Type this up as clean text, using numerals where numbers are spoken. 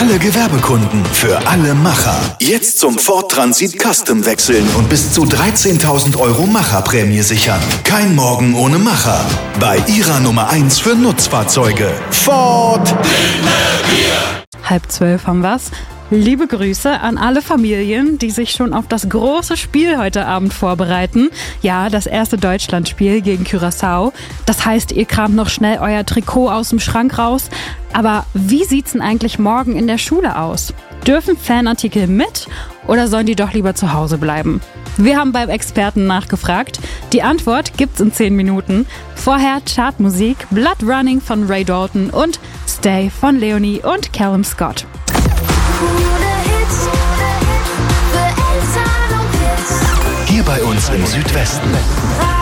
alle Gewerbekunden, für alle Macher. Jetzt zum Ford Transit Custom wechseln und bis zu 13.000 € Macherprämie sichern. Kein Morgen ohne Macher. Bei Ihrer Nummer 1 für Nutzfahrzeuge. Ford. 11:30 haben wir's. Liebe Grüße an alle Familien, die sich schon auf das große Spiel heute Abend vorbereiten. Ja, das erste Deutschlandspiel gegen Curaçao. Das heißt, ihr kramt noch schnell euer Trikot aus dem Schrank raus. Aber wie sieht's denn eigentlich morgen in der Schule aus? Dürfen Fanartikel mit oder sollen die doch lieber zu Hause bleiben? Wir haben beim Experten nachgefragt. Die Antwort gibt's in 10 Minuten. Vorher Chartmusik, Blood Running von Ray Dalton und Stay von Leonie und Callum Scott. Hier bei uns im Südwesten.